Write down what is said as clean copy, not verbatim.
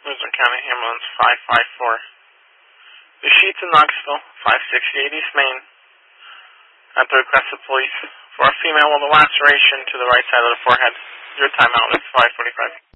Brunswick County Ambulance 554. The sheets in Knoxville, 568 East Main. At the request of police, for a female with a laceration to the right side of the forehead. Your timeout is 5:45.